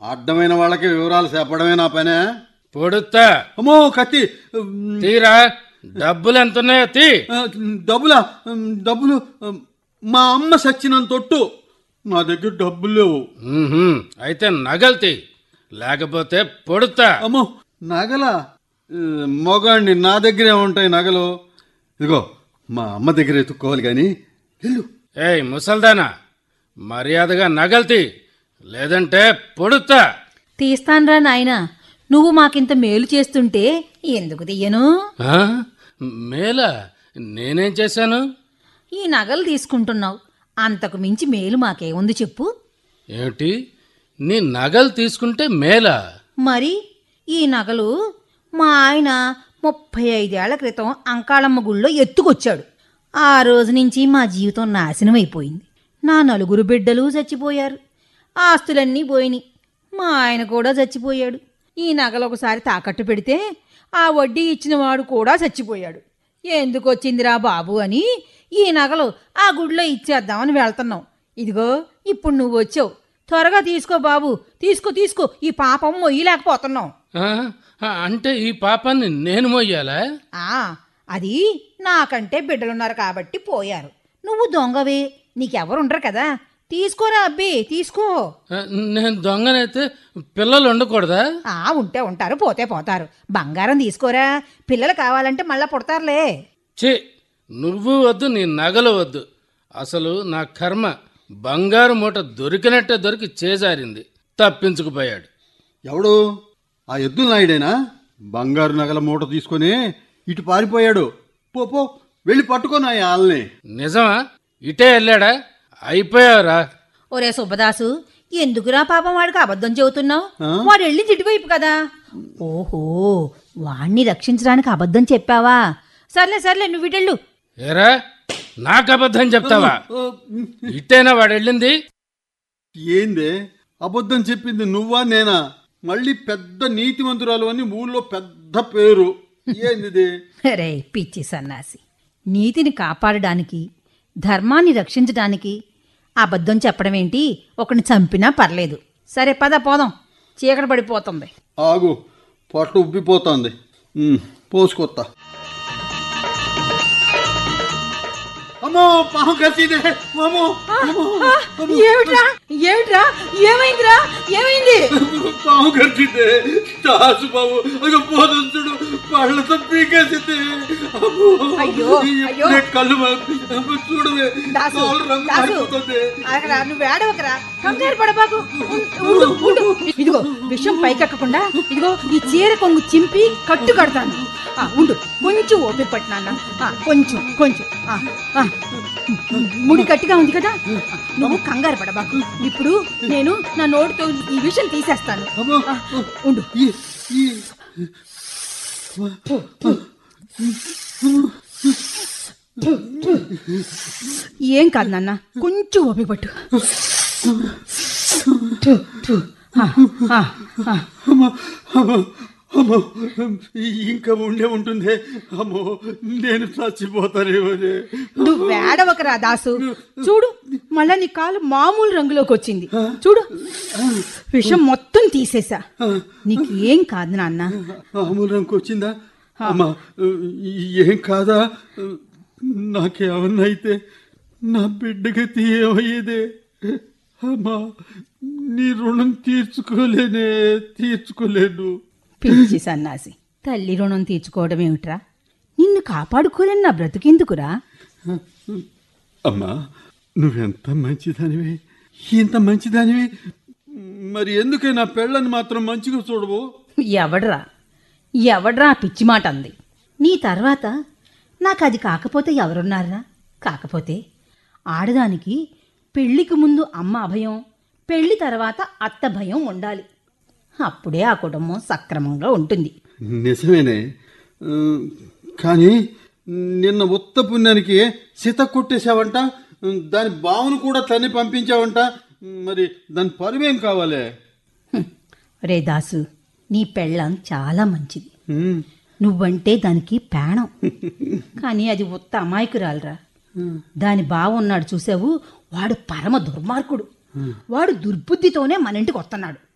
అడ్డమైన వాళ్ళకి వివరాలు చెప్పడమే నా పనే. పొడుతా అమ్మో కత్తి. తీరా. డబ్బులు ఎంత ఉన్నాయో తీ. డబ్బులు మా అమ్మ సచ్చినంత తొట్టు. నా దగ్గర డబ్బులు లేవు. అయితే నగలు తీ, లేకపోతే పొడుతా. అమ్మో నగల మొగాండి, నా దగ్గరే ఉంటాయి నగలు. ఇదిగో మా అమ్మ దగ్గర ఎత్తుక్కోవాలి కానీ వెళ్ళు. ఏయ్ ముసల్దానా, మర్యాదగా నగలు తీ, లేదంటే పొడుతా. తీస్తాన్రా నాయనా, నువ్వు మాకింత మేలు చేస్తుంటే ఎందుకు తీయను? మేలా? నేనేం చేశాను? ఈ నగలు తీసుకుంటున్నావు, అంతకు మించి మేలు మాకేముంది చెప్పు. ఏమిటి, నీ నగలు తీసుకుంటే మేలా? మరి ఈ నగలు మా ఆయన 35 ఏళ్ల క్రితం అంకాళమ్మ గుళ్ళో ఎత్తుకొచ్చాడు. ఆ రోజు నుంచి మా జీవితం నాశనం అయిపోయింది. నా 4 బిడ్డలు చచ్చిపోయారు, ఆస్తులన్నీ పోయినాయి, మా ఆయన కూడా చచ్చిపోయాడు. ఈ నగలు ఒకసారి తాకట్టు పెడితే ఆ వడ్డీ ఇచ్చిన వాడు కూడా చచ్చిపోయాడు. ఎందుకు వచ్చిందిరా బాబు అని ఈ నగలు ఆ గుడిలో ఇచ్చేద్దామని వెళ్తున్నాం. ఇదిగో ఇప్పుడు నువ్వు వచ్చావు, త్వరగా తీసుకో బాబు, తీసుకో, ఈ పాపం మొయ్యలేకపోతున్నాం. అంటే ఈ పాపాన్ని నేను మొయ్యాలా? అది నాకంటే బిడ్డలున్నారు కాబట్టి పోయారు. నువ్వు దొంగవే, నీకెవరుండరు కదా. తీసుకోరా అబ్బి, తీసుకో. నేను దొంగనైతే పిల్లలు ఉండకూడదా? ఉంటే ఉంటారు, పోతే పోతారు. బంగారం తీసుకోరా, పిల్లలు కావాలంటే మళ్ళా పుడతారులే. ఛీ, నువ్వు వద్దు, నీ నగలు వద్దు. అసలు నా కర్మ బంగారు మూట దొరికినట్టే దొరికి చేజారింది, తప్పించుకుపోయాడు. ఎవడు? ఆ ఎద్దుల నాయుడేనా? బంగారు నగల మూట తీసుకొని ఇటు పారిపోయాడు. పో వెళ్ళి పట్టుకోనా వాళ్ళని. నిజమా? ఇటే వెళ్ళాడా? అయిపోయావురా. ఒరే సుబ్బదాసు, ఎందుకురా పాపం వాడికి అబద్ధం చెబుతున్నావు? వాడు వెళ్ళింది ఇటువైపు కదా. ఓహో, వాణ్ణి రక్షించడానికి అబద్ధం చెప్పావా? సర్లే నువ్వు ఇటెళ్ళు. ఏరా, నాకు అబద్ధం చెప్తావా? ఇట్టేనా వాడు వెళ్ళింది? ఏందే అబద్ధం చెప్పింది, నువ్వా నేనా? మళ్ళీ పెద్ద నీతిమంతురాలు అని ఊళ్ళో పెద్ద పేరు. ఏంది రే పిచ్చి సన్నాసి, నీతిని కాపాడడానికి, ధర్మాన్ని రక్షించడానికి అబద్ధం చెప్పడం ఏంటి? ఒకని చంపినా పర్లేదు. సరే పద పోదాం, చీకటి పడిపోతుంది. ఆగు, పొట్ట ఉబ్బిపోతుంది, పోసుకొత్తా. అమ్మో పాము కరిచిందే. ఏమిట్రా ఏమైంది? పాము కరిచిందే దాసు బాబు. పోతుంచుడు పళ్ళతో పీకేసింది. కళ్ళు చూడవే, నువ్వు ఏడవకరా, కంగారు పడబాకు. ఇదిగో విషం పైకెక్కకుండా ఇదిగో ఈ చీర కొంగు చింపి కట్టు కడతాను. ఉండు, కొంచెం ఓపిక పట్టినా, కొంచెం ముడి గట్టిగా ఉంది కదా, నువ్వు కంగారు పడబాకు. ఇప్పుడు నేను నా నోటితో ఈ విషయం తీసేస్తాను. ఉండు. ఏం కాదు నాన్న, కొంచెం ఓపిక పట్టు. అమ్మో ఇంకా ఉంటుంది. అమ్మో నేను చచ్చిపోతానేమో. నువ్వు ఏడవకరా దాసు. చూడు, మళ్ళా నీ కాలు మామూలు రంగులోకి వచ్చింది. చూడు, విషం మొత్తం తీసేసా. నీకు ఏం కాదు నాన్న. మామూలు రంగు వచ్చిందా? అమ్మా ఏం కాదా? నాకేమన్నా అయితే నా బిడ్డకి ఏమయ్యేదే? అమ్మా నీ రుణం తీర్చుకోలేను. పిచ్చి సన్నాసి, తల్లి రుణం తీర్చుకోవడం ఏమిట్రా? నిన్ను కాపాడుకోలేని నా బ్రతుకెందుకురా? అమ్మా నువ్వెంత మంచిదానివి, ఇంత మంచిదానివి, మరి ఎందుకే నా పెళ్ళని మాత్రం మంచిగా చూడవు? ఎవడ్రా పిచ్చి మాట అంది? నీ తర్వాత నాకు అది కాకపోతే ఎవరున్నారా? కాకపోతే ఆడదానికి పెళ్లికి ముందు అమ్మ అభయం, పెళ్లి తర్వాత అత్త భయం ఉండాలి. అప్పుడే ఆ కుటుంబం సక్రమంగా ఉంటుంది. నిజమేనే, కానీ నిన్న ఉత్త పుణ్యానికి సీత కొట్టేశావంట, దాని బావును కూడా తన్ని పంపించావంట. మరి దాని పరువేం కావాలి? రే దాసు, నీ పెళ్ళం చాలా మంచిది, నువ్వంటే దానికి ప్రాణం. కానీ అది ఉత్త అమాయకురాలరా. దాని బావున్నాడు చూసావు, వాడు పరమ దుర్మార్గుడు. వాడు దుర్బుద్ధితోనే మన ఇంటికి వస్తున్నాడు.